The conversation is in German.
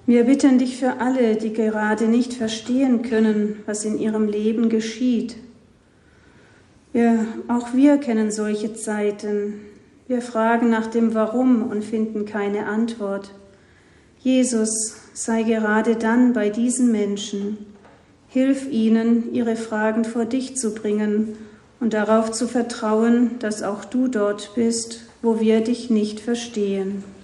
Wir bitten dich für alle, die gerade nicht verstehen können, was in ihrem Leben geschieht. Auch wir kennen solche Zeiten. Wir fragen nach dem Warum und finden keine Antwort. Jesus, sei gerade dann bei diesen Menschen. Hilf ihnen, ihre Fragen vor dich zu bringen und darauf zu vertrauen, dass auch du dort bist, wo wir dich nicht verstehen.